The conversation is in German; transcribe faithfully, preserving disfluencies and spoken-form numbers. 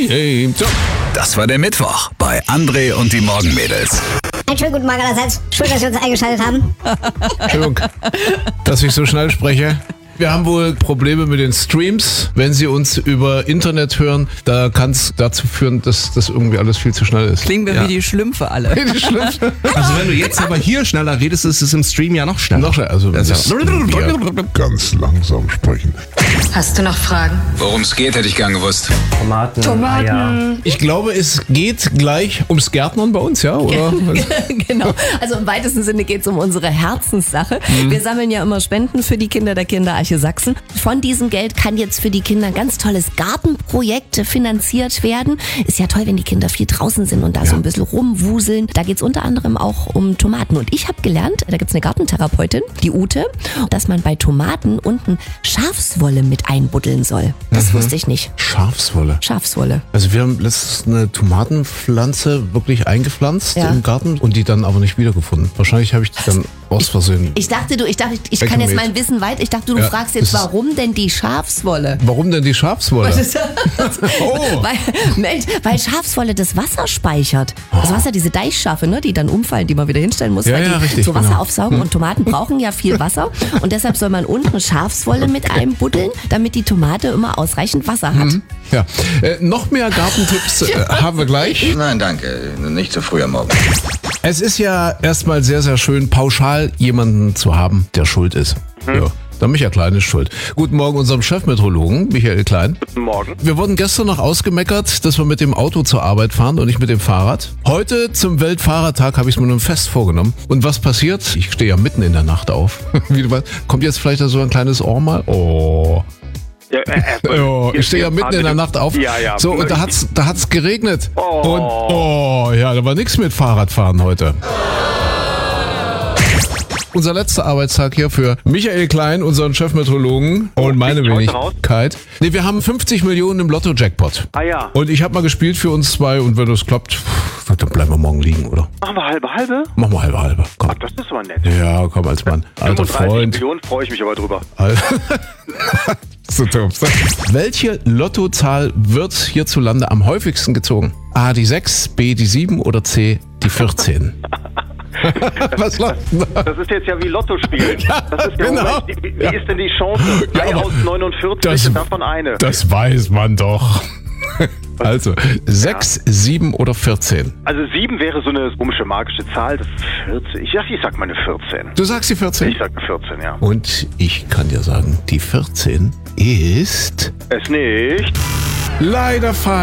Hey, so. Das war der Mittwoch bei André und die Morgenmädels. Einen schönen guten Morgen allerseits. Schön, dass Sie uns eingeschaltet haben. Entschuldigung, dass ich so schnell spreche. Wir haben wohl Probleme mit den Streams. Wenn Sie uns über Internet hören, da kann es dazu führen, dass das irgendwie alles viel zu schnell ist. Klingen wir Ja. wie die Schlümpfe alle. Die Schlümpfe. Also wenn du jetzt aber hier schneller redest, ist es im Stream ja noch schneller. Noch schnell, also das Das wir, Ganz langsam sprechen. Hast du noch Fragen? Worum es geht, hätte ich gern gewusst. Tomaten. Tomaten. ich glaube, es geht gleich ums Gärtnern bei uns, ja? Oder? Genau. Also im weitesten Sinne geht es um unsere Herzenssache. Mhm. Wir sammeln ja immer Spenden für die Kinder der Kinderarche Sachsen. Von diesem Geld kann jetzt für die Kinder ein ganz tolles Gartenprojekt finanziert werden. Ist ja toll, wenn die Kinder viel draußen sind und da so ein bisschen rumwuseln. Da geht es unter anderem auch um Tomaten. Und ich habe gelernt, da gibt es eine Gartentherapeutin, die Ute, dass man bei Tomaten unten Schafswolle mit einbuddeln soll. Das wusste ich nicht. Schafswolle. Schafswolle. Also wir haben letztens eine Tomatenpflanze wirklich eingepflanzt Ja. im Garten und die dann aber nicht wiedergefunden. Wahrscheinlich habe ich die dann aus Versehen. Ich dachte, du, ich dachte, ich kann jetzt mein Wissen weit. Ich dachte, du Ja, fragst jetzt, das ist- warum denn die Schafswolle? Warum denn die Schafswolle? Oh. weil, Mensch, weil Schafswolle das Wasser speichert. Das Wasser, diese Deichschafe, ne, die dann umfallen, die man wieder hinstellen muss, Ja, weil ja, die richtig, so Wasser genau. aufsaugen. Und Tomaten brauchen ja viel Wasser. Und deshalb soll man unten Schafswolle mit einbuddeln, damit die Tomate immer ausreichend Wasser hat. Ja. Äh, noch mehr Gartentipps äh, haben wir gleich. Nein, danke. Nicht so früh am Morgen. Es ist ja erstmal sehr, sehr schön, pauschal jemanden zu haben, der schuld ist. Ja. Der Michael Klein ist schuld. Guten Morgen unserem Chefmeteorologen, Michael Klein. Guten Morgen. Wir wurden gestern noch ausgemeckert, dass wir mit dem Auto zur Arbeit fahren und nicht mit dem Fahrrad. Heute zum Weltfahrradtag habe ich es mir nun fest vorgenommen. Und was passiert? Ich stehe ja mitten in der Nacht auf. Wie du weißt, kommt jetzt vielleicht so ein kleines Ohr mal? Oh. Ja, äh, äh, Oh, ich stehe ja mitten in der Nacht auf. Ja, ja. So, und da hat's, da hat's geregnet. Oh. Und, oh, ja, da war nichts mit Fahrradfahren heute. Unser letzter Arbeitstag hier für Michael Klein, unseren Chefmeteorologen und meine Bin ich heute Wenigkeit. Nee, wir haben fünfzig Millionen im Lotto-Jackpot. Ah ja. Und ich habe mal gespielt für uns zwei und wenn das klappt, pff, dann bleiben wir morgen liegen, oder? Machen wir halbe halbe? Machen wir halbe halbe. Komm. Ach, das ist aber nett. Ja, komm als Mann. Alter fünfunddreißig Freund. Millionen freue ich mich aber drüber. So doof. Welche Lottozahl wird hierzulande am häufigsten gezogen? A die sechs, B die sieben oder C die vierzehn? Was läuft da? Das ist jetzt ja wie Lotto spielen. Das ist ja genau. Moment, wie, wie Ja. ist denn die Chance? drei Ja, aber aus neunundvierzig das- und davon eine. Das weiß man doch. Also, sechs, sieben oder vierzehn? Also sieben wäre so eine komische magische Zahl. Das ist vierzehn. Ich dachte, ich sag mal eine vierzehn. Du sagst die vierzehn? Ich sag eine vierzehn, ja. Und ich kann dir sagen, die vierzehn ist Es nicht. leider falsch.